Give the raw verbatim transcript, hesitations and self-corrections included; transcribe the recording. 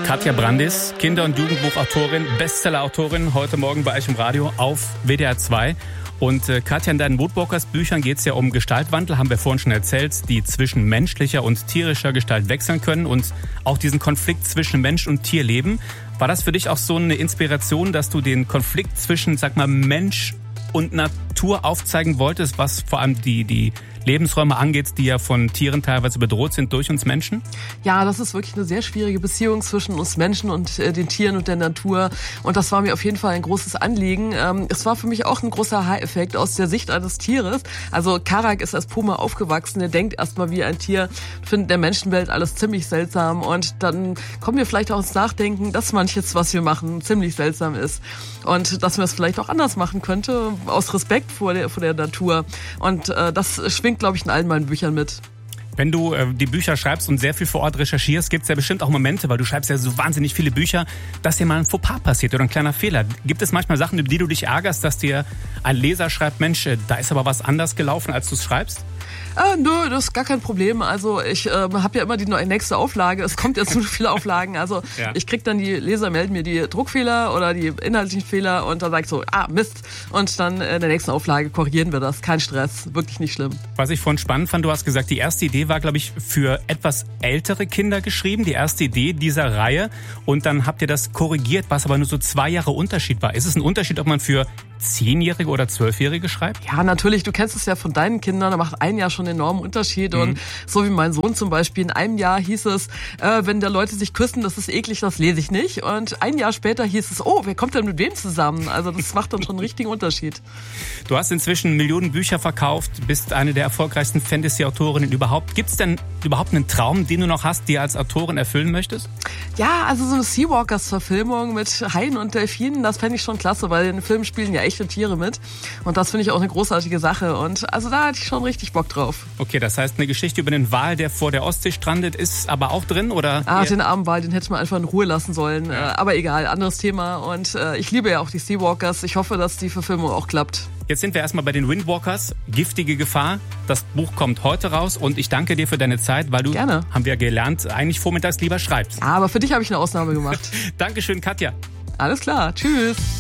Katja Brandis, Kinder- und Jugendbuchautorin, Bestsellerautorin, heute Morgen bei euch im Radio auf W D R zwei. Und äh, Katja, in deinen Woodwalkers Büchern geht es ja um Gestaltwandel, haben wir vorhin schon erzählt, die zwischen menschlicher und tierischer Gestalt wechseln können und auch diesen Konflikt zwischen Mensch und Tier leben. War das für dich auch so eine Inspiration, dass du den Konflikt zwischen, sag mal, Mensch und Natur aufzeigen wolltest, was vor allem die, die Lebensräume angeht, die ja von Tieren teilweise bedroht sind durch uns Menschen? Ja, das ist wirklich eine sehr schwierige Beziehung zwischen uns Menschen und äh, den Tieren und der Natur. Und das war mir auf jeden Fall ein großes Anliegen. Ähm, es war für mich auch ein großer Aha-Effekt aus der Sicht eines Tieres. Also Karak ist als Puma aufgewachsen. Er denkt erstmal wie ein Tier, findet der Menschenwelt alles ziemlich seltsam. Und dann kommen wir vielleicht auch ins Nachdenken, dass manches, was wir machen, ziemlich seltsam ist. Und dass man es vielleicht auch anders machen könnte, aus Respekt vor der, vor der Natur. Und äh, das schwingt, glaube ich, in allen meinen Büchern mit. Wenn du äh, die Bücher schreibst und sehr viel vor Ort recherchierst, gibt es ja bestimmt auch Momente, weil du schreibst ja so wahnsinnig viele Bücher, dass dir mal ein Fauxpas passiert oder ein kleiner Fehler. Gibt es manchmal Sachen, über die du dich ärgerst, dass dir ein Leser schreibt, Mensch, da ist aber was anders gelaufen, als du es schreibst? Äh, nö, das ist gar kein Problem. Also ich äh, habe ja immer die nächste Auflage. Es kommt ja zu viele Auflagen. Also ja. Ich krieg dann, die Leser melden mir die Druckfehler oder die inhaltlichen Fehler und dann sag ich so, ah Mist. Und dann in der nächsten Auflage korrigieren wir das. Kein Stress, wirklich nicht schlimm. Was ich vorhin spannend fand, du hast gesagt, die erste Idee war, glaube ich, für etwas ältere Kinder geschrieben, die erste Idee dieser Reihe. Und dann habt ihr das korrigiert, was aber nur so zwei Jahre Unterschied war. Ist es ein Unterschied, ob man für Zehnjährige oder Zwölfjährige schreibt? Ja, natürlich. Du kennst es ja von deinen Kindern. Da macht ein Jahr schon einen enormen Unterschied. Mhm. Und so wie mein Sohn zum Beispiel. In einem Jahr hieß es, äh, wenn da Leute sich küssen, das ist eklig, das lese ich nicht. Und ein Jahr später hieß es, oh, wer kommt denn mit wem zusammen? Also das macht dann schon einen richtigen Unterschied. Du hast inzwischen Millionen Bücher verkauft, bist eine der erfolgreichsten Fantasy-Autorinnen überhaupt. Gibt es denn überhaupt einen Traum, den du noch hast, die als Autorin erfüllen möchtest? Ja, also so eine Seawalkers-Verfilmung mit Haien und Delfinen, das fände ich schon klasse, weil in den Filmen spielen ja echte Tiere mit. Und das finde ich auch eine großartige Sache. Und also da hatte ich schon richtig Bock drauf. Okay, das heißt, eine Geschichte über den Wal, der vor der Ostsee strandet, ist aber auch drin, oder? Ah, den armen Wal, den hätte man einfach in Ruhe lassen sollen. Ja. Aber egal, anderes Thema. Und äh, ich liebe ja auch die Seawalkers. Ich hoffe, dass die Verfilmung auch klappt. Jetzt sind wir erstmal bei den Windwalkers. Giftige Gefahr. Das Buch kommt heute raus und ich danke dir für deine Zeit, weil du, Gerne. haben wir gelernt, eigentlich vormittags lieber schreibst. Ja, aber für dich habe ich eine Ausnahme gemacht. Dankeschön, Katja. Alles klar, tschüss.